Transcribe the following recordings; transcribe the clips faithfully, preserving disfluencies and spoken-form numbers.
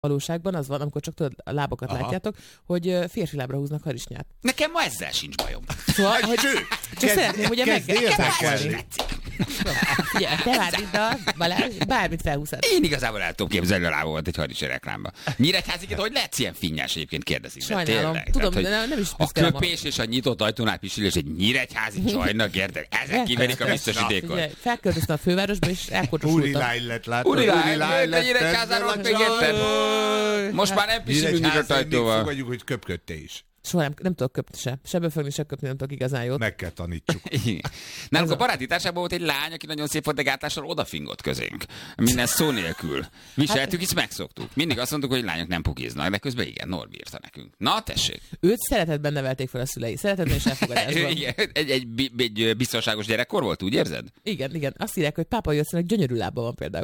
valóságban az van, amikor csak tudod, a lábakat Aha. látjátok, hogy férfi lábra húznak harisnyát. Nekem ma ezzel sincs bajom. Szóval, hogy csak szeretném ugye megkezdeni. Ugye, te Várdiddal, Balázs, bármit felhúzhat. Én igazából el tudom képzelni a lábomat egy harisnya reklámba. Nyíregyháziként, hogy lehetsz ilyen finnyás egyébként kérdezik. Sajnálom, tudom, tehát, de nem is a köpés és a nyitott ajtónál pisilés egy nyíregyházi csajnak, értek? Ezek kiverik a biztosítékot. Felköltöztem a fővárosba, és elkocsosultam. Úri lány lett, látod? Úri lány lett, a nyíregyházáról még érted. Most már nem pisilünk nyitott ajtóval. Még fogadjuk, hogy köpködte is. Soha nem, nem tudok köpni se. Se befogni, se köpni nem tudok igazán jót. Meg kell tanítsuk. Nálunk a baráti társaságban volt egy lány, aki nagyon szép volt, de gátlással odafingott közénk. Minden szó nélkül. Viseltük, hát, és megszoktuk. Mindig azt mondtuk, hogy lányok nem pukiznak, de közben igen, Norbi írta nekünk. Na, tessék. Őt szeretetben nevelték fel a szülei. Szeretetben és elfogadásban. egy, egy, egy, egy biztonságos gyerekkor volt, úgy érzed? Igen, igen. Azt írják, hogy pápa Jösszenek gyönyörű lába van például.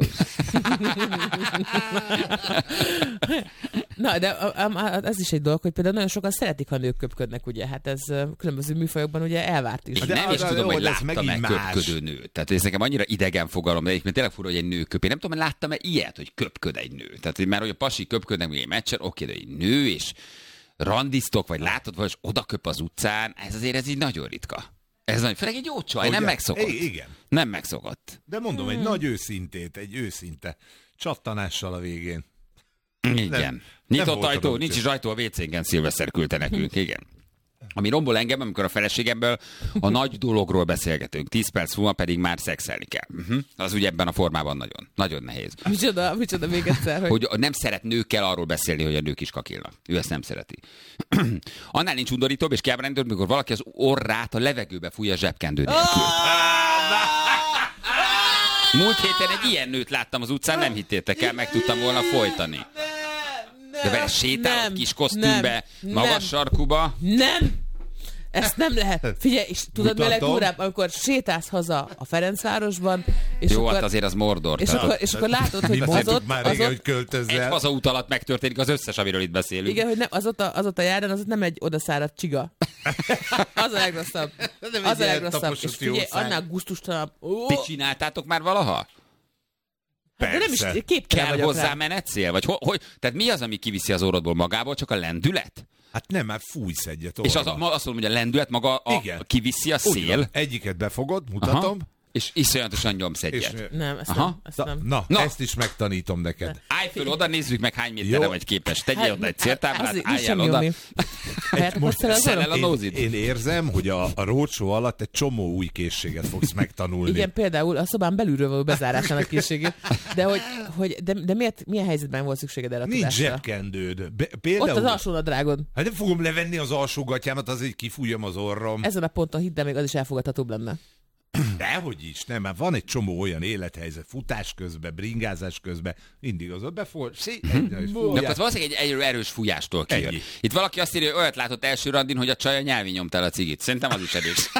Na, de az is egy dolog, hogy például nagyon sokan szeretik, ha nők köpködnek, ugye? Hát ez különböző műfajokban ugye elvárt is. De nem is tudom, hogy láttam-e köpködő nőt. Tehát ez nekem annyira idegen fogalom, de egyébként tényleg fura, hogy egy nő köp. Én nem tudom, hogy láttam-e ilyet, hogy köpköd egy nő. Tehát már, hogy a pasi köpködnek még egy meccsen, oké, de egy nő, és randiztok, vagy látod, vagy oda köp az utcán, ez azért ez így nagyon ritka. Ez nagy, főleg egy jó csaj, nem megszokott. Igen. Nem megszokott. De mondom, hmm. egy nagy őszintét, egy őszinte csattanással a végén. Igen. Nem, nyitott nem ajtó, nincs is ajtó a vécénken, Szilveszter küldte nekünk, igen. Ami rombol engem, amikor a feleségemből a nagy dologról beszélgetünk, tíz perc múlva pedig már szexelni kell. Uh-huh. Az ugye ebben a formában nagyon, nagyon nehéz. Micsoda, micsoda még egyszer, hogy... hogy nem szeret nőkkel arról beszélni, hogy a nők is kakilnak. Ő ezt nem szereti. Annál nincs undorítóbb és kiábrándítóbb, amikor valaki az orrát a levegőbe fújja zsebkendő nélkül. Múlt héten egy ilyen nőt láttam az utcán, nem hittétek el, meg tudtam volna folytani. De vele sétálod kis kosztümbe, nem, magas nem, sarkuba. Nem! Ezt nem lehet. Figyelj, és tudod vele durább, amikor sétálsz haza a Ferencvárosban, és jó, akkor, hát azért az Mordor. És, akkor, és akkor látod, hogy az ott, már az régen, ott, hogy költözzel. Egy hazaút alatt megtörténik az összes, amiről itt beszélünk. Igen, hogy nem, az ott a, az ott a járán, az ott nem egy odaszáradt csiga. Az a legrosszabb. Az a legrosszabb. És figyelj, annál gusztustalabb. Ti csináltátok már valaha? Hát, de nem is képtelen kell hozzá menetszél? Vagy ho- hogy? Tehát mi az, ami kiviszi az orrodból magából? Csak a lendület? Hát nem, már fújsz egyet orra. És az, azt mondom, hogy a lendület maga a, kiviszi a szél? Ugyan. Egyiket befogod, mutatom. Aha. És iszonyatosan nyomsz egyet. És, nem, ezt nem. Ezt nem. Na, na, ezt is megtanítom neked. Ne. Állj föl oda, nézzük meg, hány méterre vagy képes. Tegyél hát, oda egy céltáblát, álljál oda. Szelel a nózid. Én, én érzem, hogy a, a roadshow alatt egy csomó új készséget fogsz megtanulni. Igen, például a szobán belülről való bezárásának készségét. De, hogy, hogy, de, de miért, milyen helyzetben volt szükséged erre a tudásra? Nincs zsebkendőd. Be, például... Ott az alsónadrágod. Hát nem fogom levenni az alsógatyámat, azért kifújjam az orrom. Ezen a ponton hidd el, még az is elfogadhatóbb lenne. Dehogy is, nem, már van egy csomó olyan élethelyzet, futás közben, bringázás közben, mindig az ott befor... De akkor valószínűleg egy erős fújástól kijön. Itt valaki azt írja, hogy olyat látott első randin, hogy a csaj a nyelvi nyomtál a cigit. Szerintem az is erős.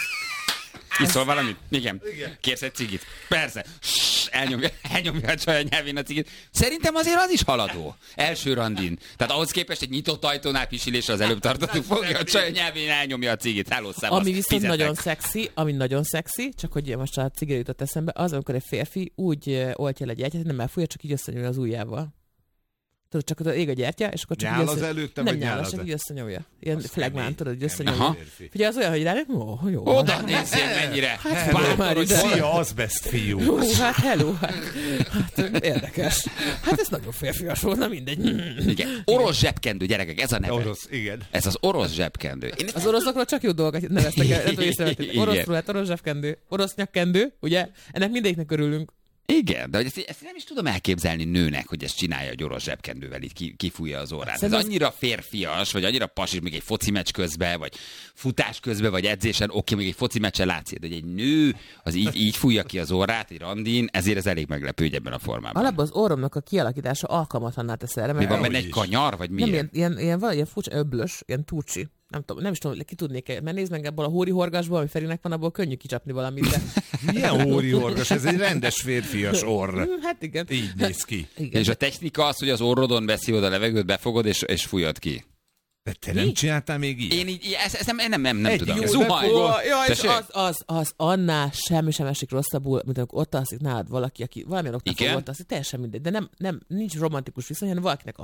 Iszol valamit? Igen. Igen. Kérsz egy cigit? Persze. Ssss, elnyomja, elnyomja a csaj a nyelvén a cigit. Szerintem azért az is haladó. Első randin. Tehát ahhoz képest egy nyitott ajtónál pisilésre az előbb tartottuk, fogja a csaj a nyelvén, elnyomja a cigit. Hello, szevasz. Ami viszont fizetek. Nagyon szexi, ami nagyon szexi, csak hogy most a cigire jutott eszembe, az, amikor egy férfi úgy oltja le egy gyertyát, nem elfújja, csak így összenyomja az ujjával. Tudod, csak ott ég a gyertya, és akkor csak nyál így az előtte, nem nyál nyál, csak így összenyomja. Ilyen flagmán, tudod, hogy összenyomja. Figyelj, az olyan, hogy rá, ó, jó. Oda nézzél mennyire. Hát bátor, hogy szia, azbest fiú. Jó, hát hello. Hát, hát érdekes. Hát ez nagyon férfias volt, na mindegy. Igen. Orosz zsebkendő, gyerekek, ez a neve. Orosz, igen. Ez az orosz zsebkendő. Én... Az oroszokról csak jó dolgokat neveztek el. Oroszról, hát orosz zsebkendő. Orosz nyakkendő, ugye? Ennek mindegyiknek örülünk. Igen, de ezt, ezt nem is tudom elképzelni nőnek, hogy ezt csinálja egy orosz zsebkendővel, így kifújja az orrát. Ez annyira férfias, vagy annyira pasis, még egy foci meccs közben, vagy futás közben, vagy edzésen, oké, még egy foci meccsen látszik, hogy egy nő az így, így fújja ki az orrát, egy randin, ezért ez elég meglepő, hogy ebben a formában. Alapból az orromnak a kialakítása alkalmatlanná tesz erre. Mi van benne, egy kanyar, vagy milyen? Nem, ilyen, ilyen, ilyen, ilyen furcsa, öblös, ilyen túcsi. Nem tudom, nem is tudom, ki tudnék, mert nézd meg ebből a hóri horgasból, ami Ferinek van, abból könnyű kicsapni valamit. De... Milyen hóri horgas? Ez egy rendes férfias orr. Hát igen. Így néz ki. Igen. És a technika az, hogy az orrodon veszi oda a levegőt, befogod és, és fújod ki. De te Mi? nem csináltál még így? Én így, ezt, ezt nem, nem, nem, nem tudom. Zuhanyból. Ja, és az, az, az annál semmi sem esik rosszabbul, mint amikor ott alszik nálad valaki, aki valamilyen oknál fog ott alszik, teljesen mindegy. De nem, nem, nincs romantikus viszony, hanem valakinek a